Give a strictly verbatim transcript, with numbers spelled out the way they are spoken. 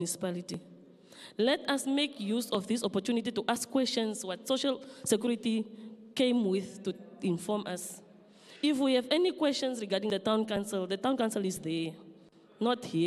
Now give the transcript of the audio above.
municipality. Let us make use of this opportunity to ask questions what social security came with to inform us. If we have any questions regarding the town council, the town council is there, not here.